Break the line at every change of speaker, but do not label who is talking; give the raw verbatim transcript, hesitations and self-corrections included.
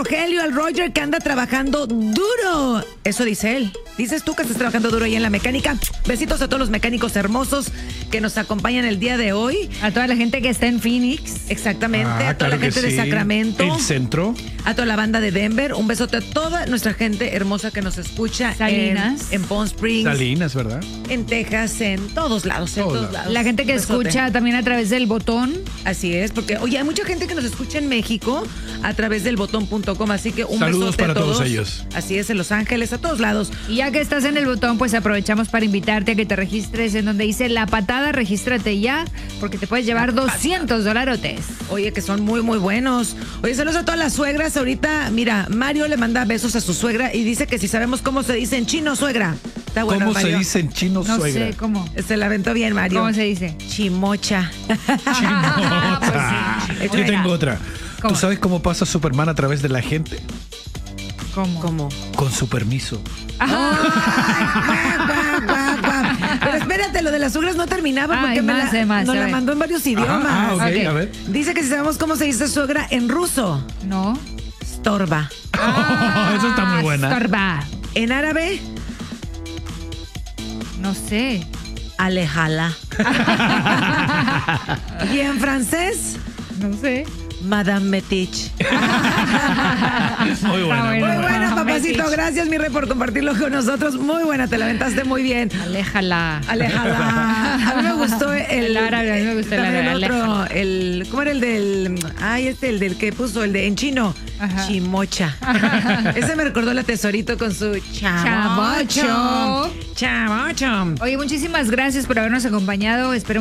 Rogelio, al Roger, que anda trabajando duro. Eso dice él. Dices tú que estás trabajando duro ahí en la mecánica. Besitos a todos los mecánicos hermosos que nos acompañan el día de hoy.
A toda la gente que está en Phoenix.
Exactamente.
Ah,
a toda
claro
la gente
que
de
sí.
Sacramento.
El centro.
A toda la banda de Denver. Un besote a toda nuestra gente hermosa que nos escucha.
Salinas.
En, en Palm Springs.
Salinas, ¿verdad?
En Texas, en todos lados. En
Todos
todos
lados.
lados.
La gente que
Un besote.
escucha también a través del botón.
Así es, porque, oye, hay mucha gente que nos escucha en México a través del botón punto com, así que un
Saludos
besote
para
a todos.
todos ellos.
Así es, en Los Ángeles, a todos lados.
Y ya que estás en el botón, pues aprovechamos para invitarte a que te registres en donde dice La Patada. Regístrate ya, porque te puedes llevar doscientos dolarotes.
Oye, que son muy, muy buenos. Oye, saludos a todas las suegras. Ahorita, mira, Mario le manda besos a su suegra y dice que si sabemos cómo se dice en chino, suegra. Está bueno,
¿Cómo
Mario.
se dice en chino,
No
suegra?
sé cómo.
Se la aventó bien, Mario.
¿Cómo se dice?
Chimocha.
Ah, pues sí.
Yo tengo otra.
¿Cómo?
¿Tú sabes cómo pasa Superman a través de la gente?
¿Cómo?
¿Cómo?
Con su permiso.
Guau, guau, guau. Pero espérate, lo de las suegras no terminaba porque
Ay,
me
más,
la,
eh, más,
nos
a
la
ver.
mandó en varios idiomas.
Ah, ah, ok,
Ok.
a ver.
Dice que si sabemos cómo se dice suegra en ruso,
No.
estorba.
Eso está muy buena.
Estorba.
En árabe,
No sé.
alejala. Y en francés,
No sé.
Madame Metich.
Muy buena.
Está
Muy
bueno.
buena,
Madame
papacito.
Metich.
Gracias, mi rey, por compartirlo con nosotros. Muy buena, te la aventaste muy bien.
Aléjala.
Alejala. A mí me gustó el,
El árabe, a mí me gustó el
también
árabe,
otro,
aléjala.
el, ¿cómo era el del? Ay, este, el del que puso, el de en chino.
Ajá.
Chimocha. Ese me recordó la Tesorito con su chavocho.
Chavocho.
Chavocho.
Oye, muchísimas gracias por habernos acompañado. Espero